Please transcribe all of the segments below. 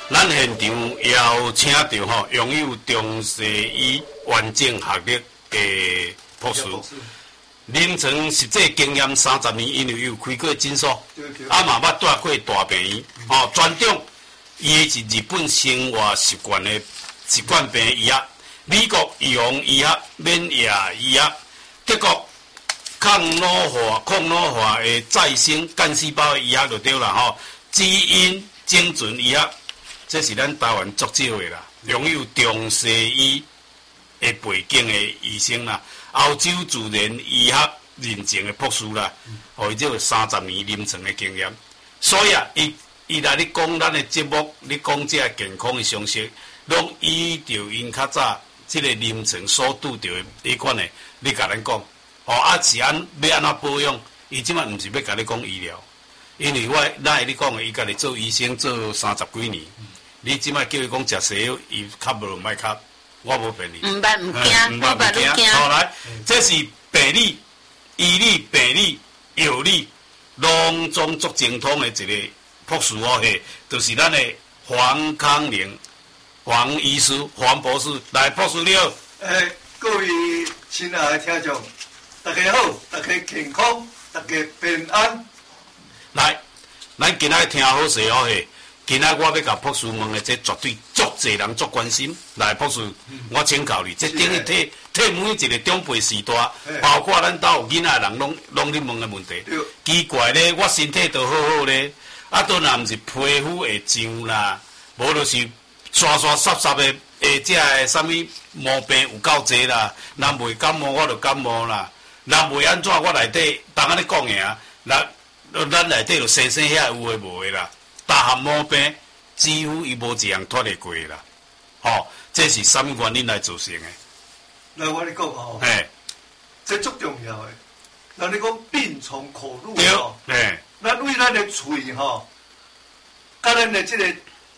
咱现场邀请到拥有中西医完整学历的博士，临床实际经验30年，因为有开过诊所，嘛捌带过大病院，专长伊是日本生活习惯病医学、美国预防医学、免疫医学、德国抗老化的再生干细胞医学就对啦基因精准医学。这是咱台湾足少的啦，拥有中西医的背景的医生啦，欧洲自然医学认证的博士啦，伊这有30年临床的经验。所以伊来你讲咱的节目，你讲这健康的常识，拢依照因较早这个临床所拄到的迄款的，你甲咱讲，是要安怎保养？伊即摆毋是要甲你讲医疗，因为咱会你讲的，伊家己做医生做30几年。你即摆叫伊讲食西药，伊较无唔爱吸，我无骗你。唔捌唔惊，我捌你惊。好来，这是病理、医理、病理、药理，拢总足精通的一个博士嘿，就是咱的黄康宁黄医师、黄博士。来，博士你好。 各位亲爱的听众，大家好，大家健康，大家平安。 来，咱今仔听好势嘿。今仔我要甲博士问的，这绝对足侪人足关心。来，博士，我请教你，这等于替每一个长辈时代，包括咱家有囡仔人，拢咧问的问题。奇怪咧，我身体都好好咧，都若毋是皮肤会痒啦，无就是刷刷湿湿的，这个啥物毛病有够侪啦。若袂感冒，我就感冒啦；若袂安怎，我内底当安尼讲的啊，咱内底就生遐有诶无诶啦。大项毛病几乎伊无一样脱得过啦，这是啥物原因来造成的？ 来，我跟你讲这足重要的。人你讲病从口入咱为咱的嘴甲咱的这个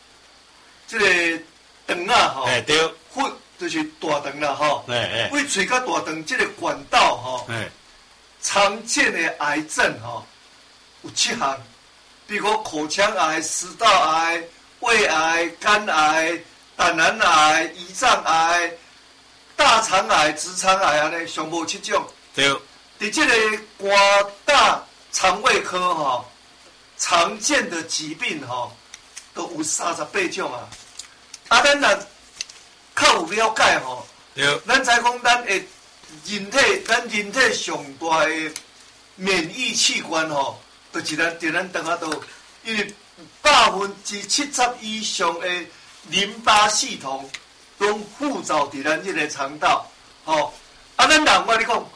肠对， 肺就是大肠啦为嘴甲大肠这个管道常见的癌症有7项。比如说口腔癌、食道癌、胃癌、肝癌、胆囊癌、胰脏癌、大肠癌、直肠癌安尼，上无7种。 对。 伫这个肝大肠胃科常见的疾病都有38种啊。咱若较有了解对。 咱知讲咱人体上大的免疫器官就是咱肠仔肚，因为70%以上的淋巴系统拢附着伫咱这个肠道，咱人我跟你讲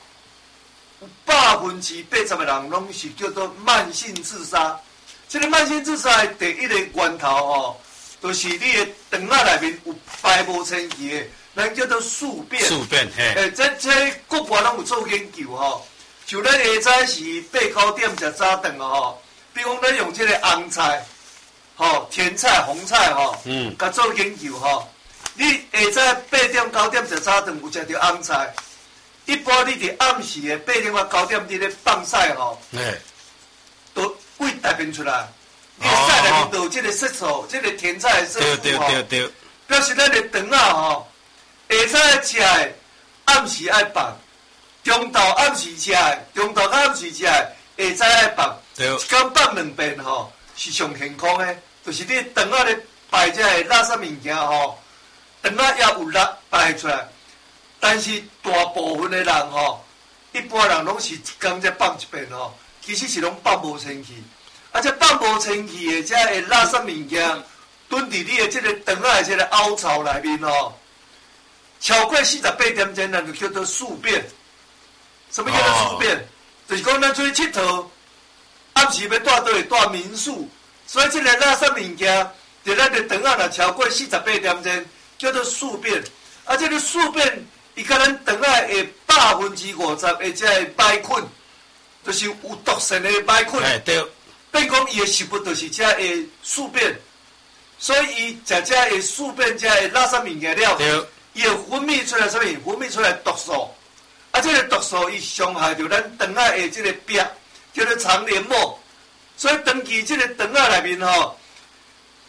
，80%的人拢是叫做慢性自杀。这个慢性自杀的第一个源头就是你的肠仔内面有排无清气的，咱叫做宿便。 宿便这国外拢有做研究就咱下早时8、9点食早顿比如讲咱用这个红菜、甜菜、红菜甲做研究你下早8点、9点食早顿有食着红菜，一般你伫暗时的8点到9点你咧放屎都胃大便出来，你的屎内面都有这个色素，这个甜菜的色素对， 表示咱的肠下早食的暗时爱放。中昼暗时食的，中昼到暗时食的，下早爱放，一天放2遍是上健康的。就是你肠仔咧排这个垃圾物件肠仔也有力排出来，但是大部分的人一般人拢是一天才放1遍其实是拢放无清气，这放无清气的这个垃圾物件蹲伫你的这个肠仔的这个凹槽内面超过48点钟，咱就叫做宿便。什么叫做宿便？就是讲咱出去佚佗，暗时要带倒去带民宿，所以这个垃圾物件，伫咱的肠仔若超过48点钟，叫做宿便。这个宿便，伊甲咱肠仔的50%的这个歹菌，就是有毒性的歹菌。 对。 变讲伊的食物就是这个宿便，所以伊食这个宿便这个垃圾物件了，伊会分泌出来什么？分泌出来毒素。这个毒素伊伤害到咱肠仔的这个壁，叫做肠黏膜。所以长期这个肠仔内面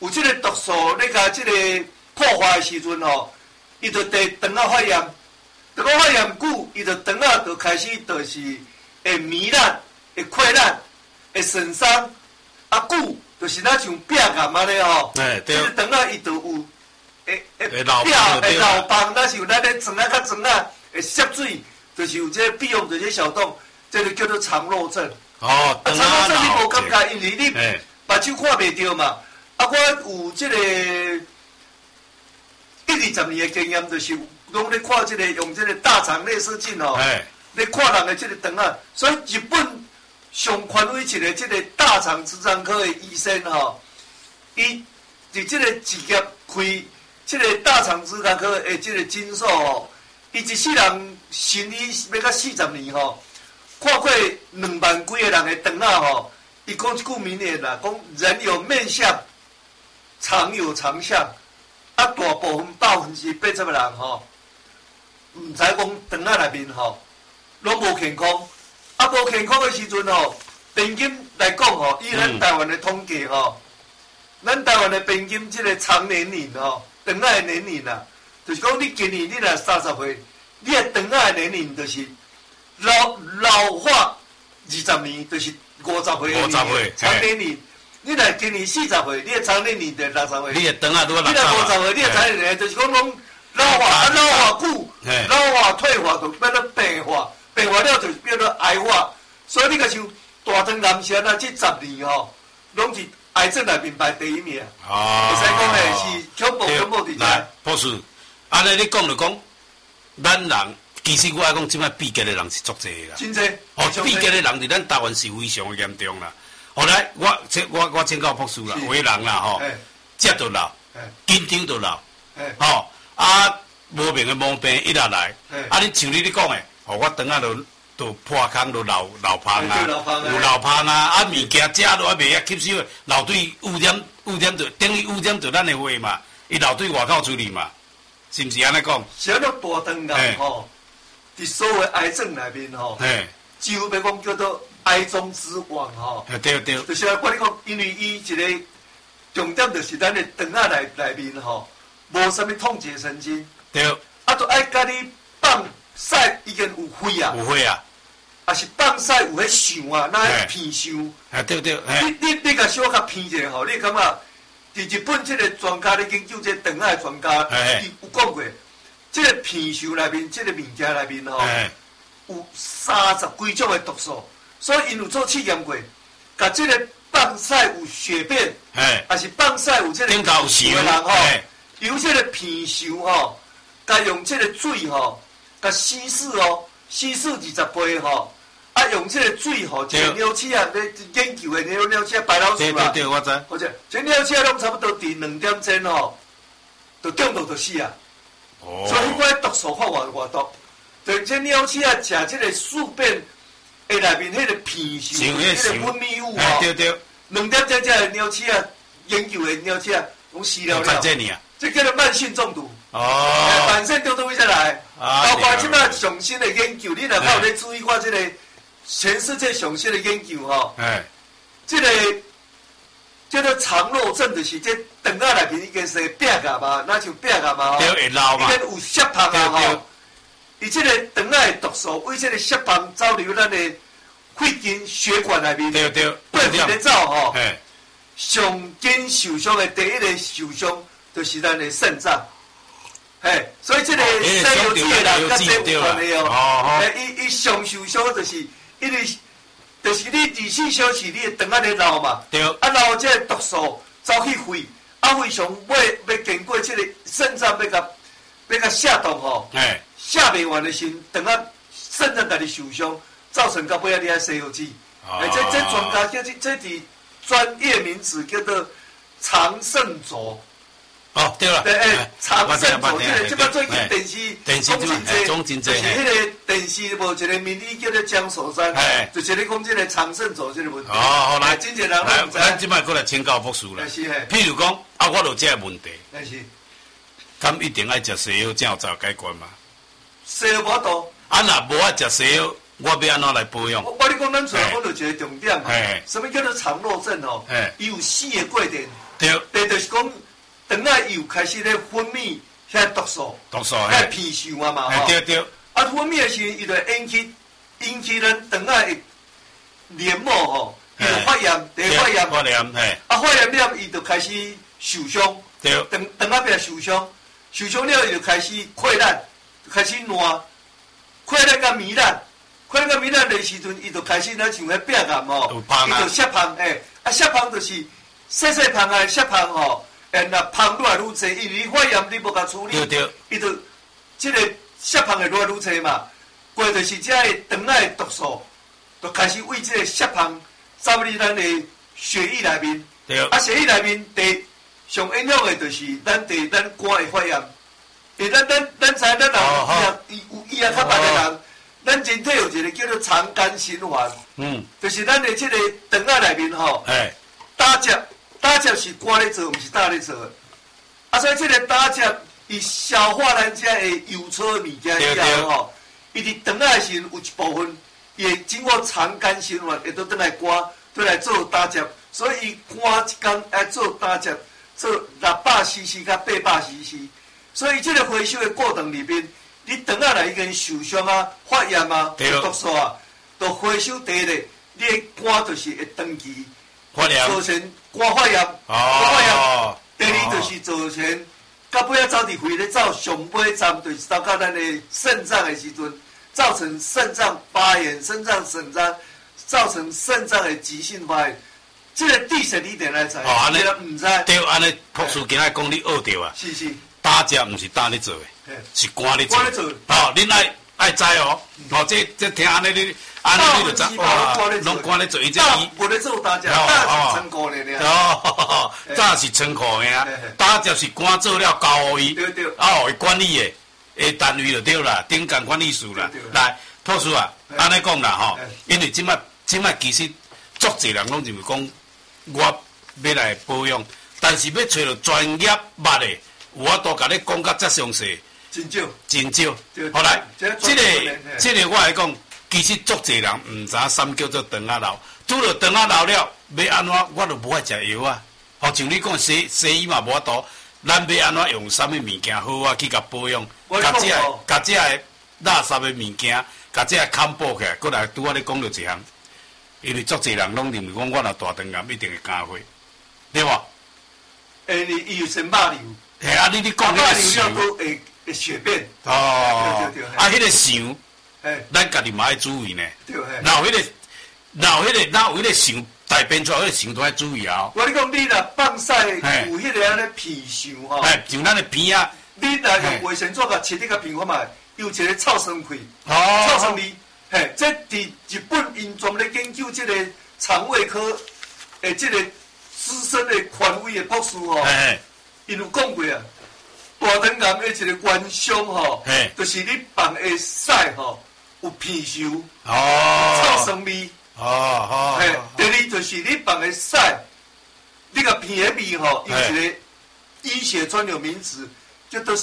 有即个毒素咧甲即个破坏的时阵吼，伊就第肠仔发炎，肠仔发炎久，伊就肠仔就开始就是会糜烂、会溃烂、会损伤，啊久就是咱像病癌安尼吼，即个肠仔伊就有会老崩，那是有咱咧肠仔较肠仔会吸水，就是有这个必用这些小洞，这个叫做肠漏症。 哦， 肠漏症你无感觉，因为你目睭看袂到嘛。啊，我有即个1-20年的经验，就是拢咧看即个用即个大肠内视镜吼，咧看人的即个肠仔，所以日本上权威一个即个大肠直肠科的医生吼，伊伫即个职业开即个大肠直肠科的即个诊所吼，伊一世人生理要到40年吼，看过2万几个人的肠仔吼，伊讲一句名言啦，讲人有面相。肠有肠相，啊，大部分80%的人吼，毋知讲肠仔内面吼，拢无健康。啊，无健康的时阵吼，平均来讲吼，以咱台湾的统计吼，咱台湾的平均即个肠年龄吼，肠仔的年龄啊，就是讲你今年你若30岁，你的肠仔的年龄就是老化20年，就是50岁的肠年龄。你若今年40岁，你的肠年龄就60岁。 你的肠啊，如果你若50岁，你的肠年龄就是讲拢老化久，老化退化就变做病化，病化了就变做癌化。所以你个像大肠癌症啊，这10年吼，拢是癌症内面排第1名。会使讲的是恐怖伫遮。 来，博士，安尼你讲就讲，咱人其实我爱讲，即摆闭结的人是足济啦。 真济。 闭结的人伫咱台湾是非常严重啦。后来我请教博士啦，有的人啦吼，食就老，紧张就老，吼啊无明的毛病一直来，啊你像你讲的，吼我肠仔就破空，就老芳啊，有老芳啊，啊物件食落还袂遐吸收，老对污染就等于污染就咱的胃嘛，伊老对外口处理嘛，是毋是安尼讲？ 像那大肠癌吼，伫所有癌症内面吼，几乎要讲叫做。癌中之王吼， 对， 就是我跟你讲，因为伊一个重点就是咱的肠仔内面吼，无啥物痛觉神经， 对， 啊，就爱甲你放屎已经有血啊， 有血啊， 啊是放屎有迄想啊，那偏想， 对， 你甲小可偏者吼，你感觉伫日本即个专家咧研究这肠仔的专家，伊有讲过，即个偏想内面，即个物件内面吼，有30几种的毒素。所以因有做试验过，甲即个放屎有血便，还是放屎有即个有的人吼，由即个鼻嗅吼，甲用即个水吼，甲稀释哦，稀释20倍吼，啊用即个水吼，一个尿气啊，咧研究的尿气啊，白老鼠啊， 对，我知。 或者这尿气啊，拢差不多伫2点钟吼，就中毒就死啊。所以我毒素发外毒，就这尿气啊，食即个宿便。内面迄个鼻嗅，迄个分泌物吼，2点钟才尿气啊，研究的尿气啊，拢死了了。这叫做慢性中毒。慢性中毒会再来，包括即摆上新的研究，你若有咧注意看这个全世界上新的研究吼，这个叫做肠漏症，就是这肠仔内面已经是病癌嘛，那像病癌嘛吼，已经有血泡啊吼。伊即个肠仔的毒素为即个血泡走入咱的肺经血管内面，不停咧走吼。上紧受伤的第一个受伤就是咱的肾脏，所以即个西游记的人甲这有关的哦。伊上受伤就是因为就是你24小时你的肠仔咧流嘛，啊流即个毒素走去肺，啊肺上要经过即个肾脏要甲下动吼。下袂完的时，肠仔肾脏家己受伤，造成到尾仔你爱西药剂。这专家叫这伫专业名词叫做肠肾轴。 对了。 肠肾轴，这摆最近电视讲真济， 就是迄个电视无一个名医叫做江守山，就是咧讲这个肠肾轴这个问题。好来， 真侪人拢知。 咱即摆过来请教博士啦。譬如讲，我有这个问题，敢一定爱食西药才有解决嘛？ 西药无度， 若无爱食西药，我要安怎来保养？ 我跟你讲，咱讲到一个重点，什么叫做肠漏症吼？伊有4个过程。第一就是讲，肠仔又开始咧分泌遐毒素，遐皮臭啊嘛吼。 对对。 啊，分泌的时候，伊就引起咱肠仔的黏膜吼，伊就发炎，第发炎。 发炎嘿。 啊，发炎了，伊就开始受伤。 对。 肠仔变受伤，受伤了，伊就开始溃烂，开始烂，溃烂甲糜烂。快到糜烂的时阵，伊就开始咱像迄病癌吼，伊就血芳血芳就是细芳啊，血芳吼，若芳愈来愈济，因为你发炎你无甲处理，伊就即个血芳会愈来愈济嘛。过就是遮个肠仔的毒素，就开始为即个血芳走入咱的血液内面。血液内面上影响的就是咱肝会发炎，因为咱知咱人有医较捌的人。咱人体有一个叫做肠肝循环，就是咱的这个肠仔内面吼，打结是肝咧做，毋是胆咧做的。啊，所以这个打结伊消化咱遮的油粗的物件以后吼，伊伫肠仔的时候有一部分，伊会经过肠肝循环，会倒转来肝，倒来做打结，所以伊肝一工爱做打结，做600cc 甲800cc， 所以这个回收的过程里面。你肠仔来已经受伤啊、发炎啊、有毒素啊，就回收第一个，你的肝就是会长期造成肝发炎，第二就是造成到尾仔走伫肺咧走，上尾站就是走到咱的肾脏的时阵，造成肾脏发炎、肾脏损伤，造成肾脏的急性发炎。这个知识你得来知，你唔知。 对，安尼博士今仔讲你学着啊。 是。 打结毋是胆咧做的，是肝咧做。恁爱知哦。这听安尼你就知，拢肝咧做，伊这伊无咧做打结，胆是成功的呢。胆是成功的啊，打结是肝做了交互伊，互伊管理的单位就对啦，顶间管理事啦。来，博士啊，安尼讲啦吼，因为即摆其实足侪人拢认为讲，我要来保养，但是要找到专业捌的。有法度甲你讲甲遮详细，真少。后来，这个我来讲，其实足侪人毋知啥叫做肠仔老，拄着肠仔老了，要安怎我就无爱食药啊。好像你讲西医嘛无法度，咱要安怎用啥物物件好啊去甲保养，甲这个垃圾的物件，甲这个康补起来，过来拄我咧讲着一项，因为足侪人拢认为讲我若大肠癌一定会加火，对无？ 伊有先肉瘤。 啊！你讲迄个想会血便哦，迄个想，咱家己嘛爱注意呢。哪有迄个想大便出来，迄个想都爱注意啊。 我你讲，你若放屎有迄个安尼皮想吼， 像咱的鼻啊， 你若用卫生纸甲切你甲皮看卖，有一个臭酸气，臭酸味。这伫日本因专咧研究这个肠胃科这个资深的权威的博士吼。因有讲过啊，大肠癌的一个原伤吼，就是你放的屎吼有片臭，臭酸味。第二就是你放的屎，你个片的味吼，有一个医学专有名词叫做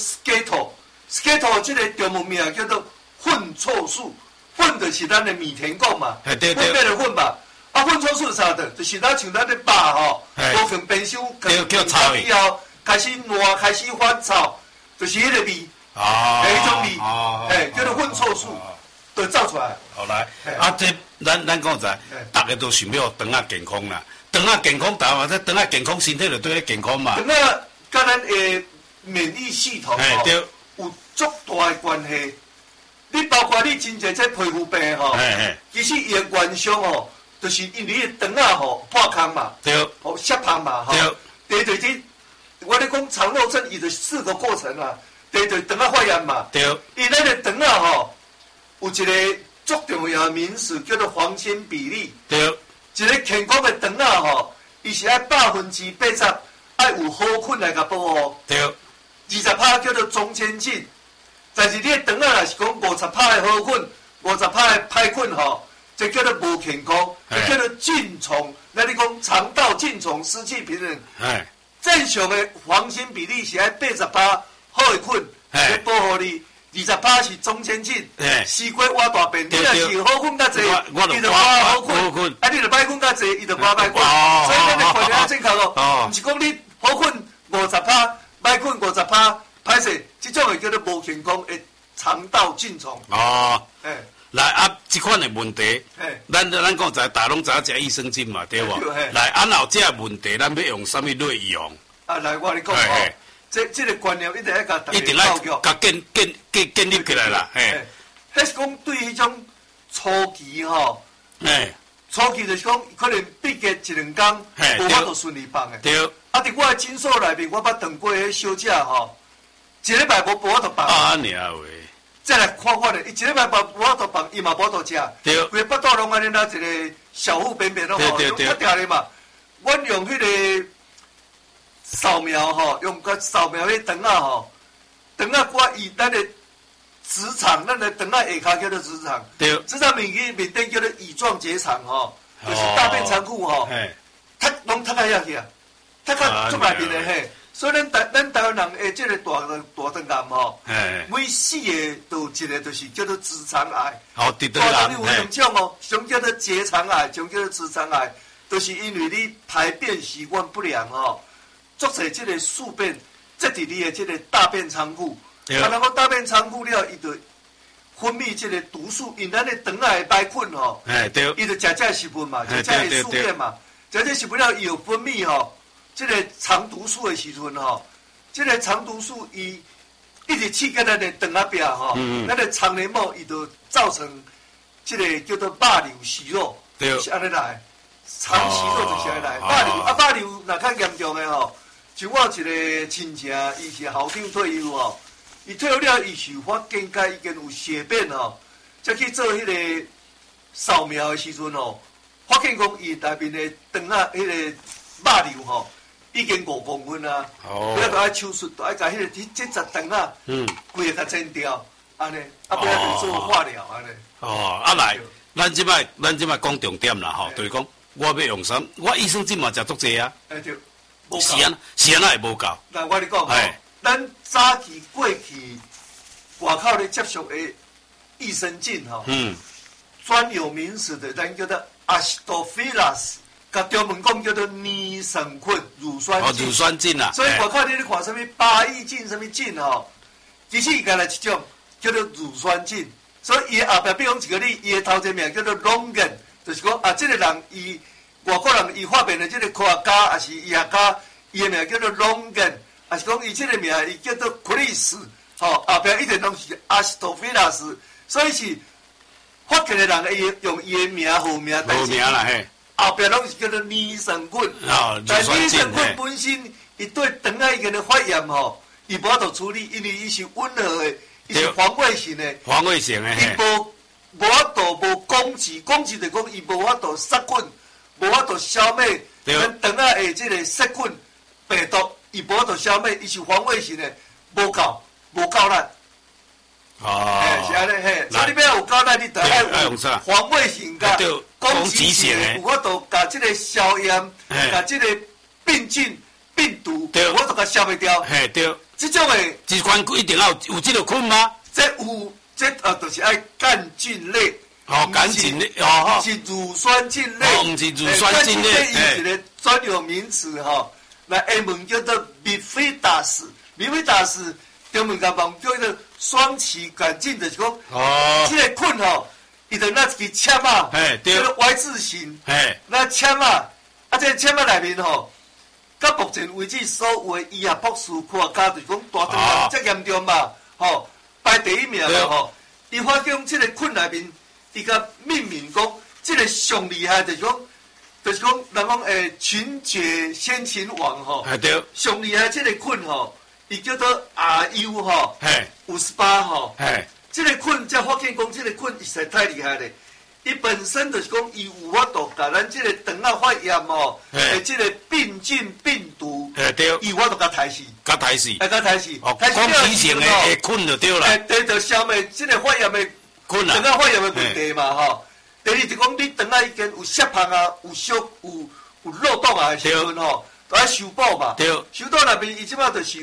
scato，scato 这个中文名叫做粪臭素，粪就是咱的米田共嘛，粪变的粪嘛。啊，粪臭素啥的，就是咱像咱的肉吼，无肯变收， 叫臭以后。开始烂，开始发臭，就是迄个味，迄种味，叫做粪臭素，就走出来。 好来，这咱讲在，大家都想要肠仔健康啦，肠仔健康，但系肠仔健康，身体就对你健康嘛。 肠仔甲咱的免疫系统有足大的关系。你包括你真侪这皮肤病吼，其实伊的原伤吼，就是因为你肠仔吼破空嘛，血芳嘛吼，第二就是我咧讲肠漏症，伊就4个过程啊。第一肠仔发炎嘛，伊咱的肠仔吼有一个足重要的名词叫做黄金比例。一个健康的肠仔吼，伊是爱80%爱有好菌来甲保护。20%叫做中间菌，但是你的肠仔若是讲50%的好菌，50%的歹菌吼，这叫做无健康，这叫做菌虫。那你讲肠道菌虫失去平衡。正常的黄金比例是爱80%好的菌来保护你，20%是中间菌，西瓜挖大便。你若是好菌较济，伊就挖好菌；啊，你若歹菌较济，伊就挖歹菌。所以咱的观念要正确哦，毋是讲你好菌 50%，歹困50%，歹势，即种会叫做无健康的肠道菌丛。 哦， 哎， 来啊，即款的问题，咱讲知，大拢知影食益生菌嘛，对无？来，按后这问题，咱要用什么类用？ 啊，来，我跟你讲哦，这个观念一定要甲大家教育， 甲建立起来啦，嘿。 迄是讲对迄种初期吼，初期就是讲可能毕业一两工，无法度顺利放的。 对。 啊，伫我的诊所内面，我捌当过迄小姐吼，一礼拜无法度放。 啊，尔喂。 再来看我咧，伊一礼拜无法度放，伊嘛无法度食。 对。 规个腹肚拢安尼啦，一个小腹便便咯吼，用较定咧嘛。阮用迄个扫描吼，用个扫描迄灯啊吼，灯啊我以咱的直肠，咱的灯啊下骹叫做直肠。 对。 直肠面顶叫做乙状结肠吼，就是大便仓库吼。它拢塌开遐去啊，塌到足内面的嘿。所以咱台湾人诶，即个大肠癌吼，每4个都有一个就是叫做直肠癌。 哦，对对啦。有两种哦，种叫做结肠癌，种叫做直肠癌，就是因为你排便习惯不良吼，造成即个宿便积伫你的即个大便仓库。啊，然后大便仓库了，伊就分泌即个毒素，因咱的肠仔会歹困吼，伊就食这食物嘛，食这个宿便嘛，食这食物了，伊有分泌吼。这个肠毒素的时阵吼，这个肠毒素伊一直刺激咱的肠仔壁吼，咱的肠黏膜伊就造成这个叫做肉瘤息肉，是安尼来，肠息肉就是安尼来。肉瘤若较严重的吼，就我一个亲戚，伊是校长退休吼，伊退休了，伊是发现甲已经有血便吼，才去做迄个扫描的时阵吼，发现讲伊内面的肠仔迄个肉瘤吼。已经5公分啊！不要都爱手术，都爱甲迄个这10肠啊，规个甲剪掉，安尼，啊不要去做化疗安尼。哦， 啊来，咱即摆讲重点啦吼，就是讲我要用啥？我益生菌嘛食足济啊。 对， 是安会无够。 那我跟你讲吼，咱早期过去外口咧接触的益生菌吼，专有名词的咱叫做 Acinetobacter。甲中文讲叫做尼神菌乳酸菌， 乳酸菌啊。 所以外口你看什么八益菌、什么菌吼，其实伊干来一种叫做乳酸菌。所以伊后壁比方一个伊的头一名叫做 longan， 就是讲啊，这个人伊外国人伊发明的这个科学家，还是医学家，伊的名叫做 longan， 还是讲伊这个名伊叫做 Chris， 吼后壁一定拢是 Acinetobacter， 所以是发现的人伊用伊的名号名， 号名啦嘿。 后壁拢是叫做尼神菌，但尼神菌本身伊对肠仔已经的发炎吼，伊无法度处理，因为伊是温和的，伊是防卫性的，伊无法度无攻击就讲伊无法度杀菌，无法度消灭咱肠仔的这个杀菌病毒，伊无法度消灭，伊是防卫性的，无够力。是安尼嘿，所以你要有够力，你得要有防卫性甲攻击性的，有法度甲这个消炎，甲这个病菌、病毒，有法度甲消灭掉。 嘿，对。 这种的， 一款一定要有这个菌吗？ 这有，就是爱杆菌类。 杆菌类， 是乳酸菌类。 不是乳酸菌类， 伊是一个专有名词吼。那英文叫做 bifidus， 中文甲网叫做双歧杆菌，就是讲，这个菌吼，伊就那一个签啊，叫做 Y 字形，那签啊，这个签啊内面吼，到目前为止所有的医学博士科学家就是讲大肠癌最严重嘛，吼排第一名了吼。伊发现这个菌内面，伊甲命名讲，这个上厉害就是讲，人讲群绝先秦王吼，上厉害这个菌吼。伊叫做 RU 吼，58吼，这个菌才发现讲，这个菌实在太厉害咧。伊本身就是讲，伊有法度甲咱这个肠仔发炎吼，这个病菌病毒，伊有法度甲杀死，甲杀死， 攻击性的菌就对啦。 第就消灭这个发炎的菌啊，肠仔发炎的问题嘛吼。第二就讲，你肠仔已经有血泡啊，有小有漏洞啊的时阵吼。都爱修补嘛，修补内面伊即摆就是有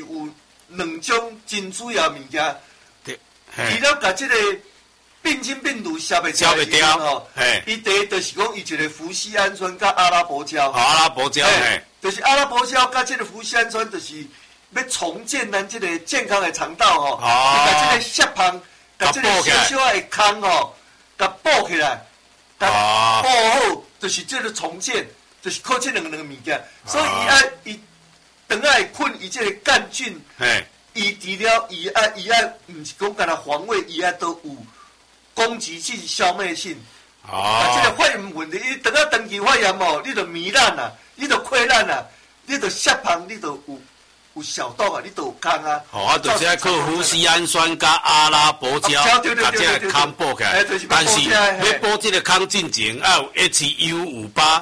2种真主要物件，伊了甲即个病菌病毒消灭掉吼，伊第一就是讲伊一个脯酰氨酸甲阿拉伯胶， 阿拉伯胶， 就是阿拉伯胶甲即个脯酰氨酸就是要重建咱这个健康的肠道吼，你把这个血泡，把这个小小的坑吼，甲补起来，甲补好，就是这个重建，就是靠这两个物件。所以伊等下会困，伊这个杆菌，伊除了伊爱，毋是讲干那防卫，伊爱都有攻击性、消灭性。这个发炎问题，伊等下长期发炎哦，你就糜烂啦，你就溃烂啦，你就血泡，你就有小洞啊，你都有空啊。 就是要靠呼吸氨酸加阿拉伯胶，把这个坑补起来。但是要补这个坑进前，要有 HU58，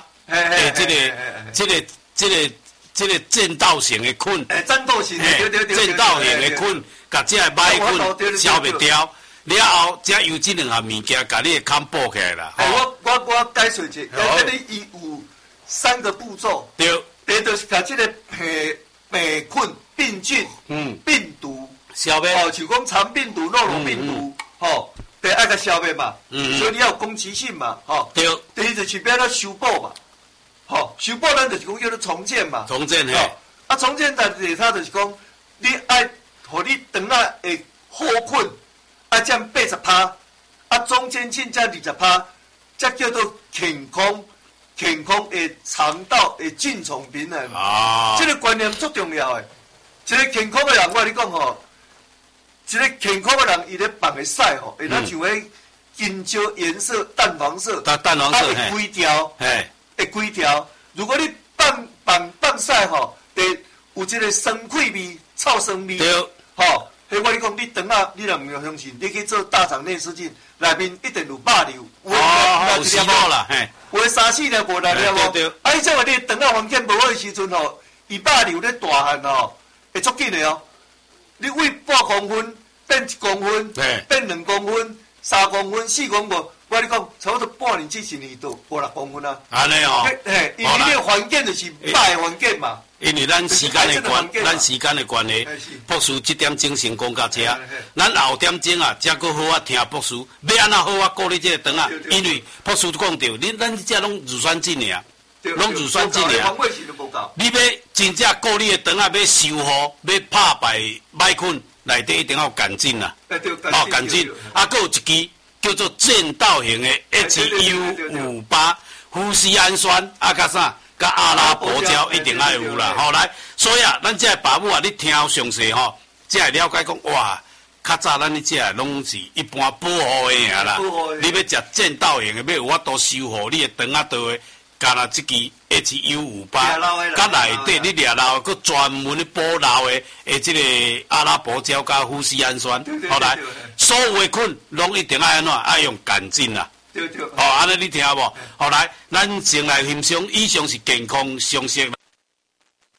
这个正道型的菌， 战斗型的， 正道型的菌，把这个歹菌消灭掉，了后才有这两项物件，把你的坑补起来啦。 我解释一下，伊有3个步骤。对，第一就是把这个病菌、病菌、病毒消灭， 像讲肠病毒、诺如病毒，第二个消灭嘛，所以你要有攻击性嘛，对。第二就是要咱修补嘛，修补咱就是讲叫做重建嘛， 重建重建但是它就是讲，你爱，互你肠仔会好菌，占80%，中间性占20%，才叫做健康的肠道的菌丛平衡。这个观念足重要的。一个健康的人，我跟你讲吼，一个健康的人，伊咧放的屎吼，会像迄金蕉颜色、淡黄色，会规条，会规条。如果你放屎吼，会有一个酸气味、臭酸味，吼。迄我跟你讲，你肠仔，你若唔相信，你去做大肠内视镜，内面一定有肉瘤， 有死到啦， 有3-4粒无6粒无。伊这话你肠仔环境无好的时阵吼，伊肉瘤咧大汉吼，会足紧的哦。你为半公分变1公分，变2公分、3公分、4公分，我跟你讲，差不多半年至1年都5-6公分啊。 安尼哦， 因为你环境就是肉的环境嘛。 因为咱时间的关系，博士这点钟先讲到这，咱后点钟啊，才搁好啊听博士要安怎好啊顾你这个肠啊，因为博士讲到，咱这拢乳酸菌尔，拢乳酸菌尔，你要真正顾你的肠啊，要修复，要拍败歹菌，内底一定要有杆菌啊，杆菌，搁有一支叫做正道型的 HU58 呼吸氨酸，甲啥？甲阿拉伯胶一定要有啦，来，所以咱这爸母你听详细才会了解讲，哇，较早咱这拢是一般保护的啦，你要食正道型的，要有法度修复你的肠仔道的，加那这支 HU58，甲内底你掠漏，佮专门咧补漏的，这个阿拉伯胶加呼吸氨酸，来，所有的菌拢一定要安怎，爱用杆菌啦。安尼你听无？来，咱先来欣赏以上是健康常识，咱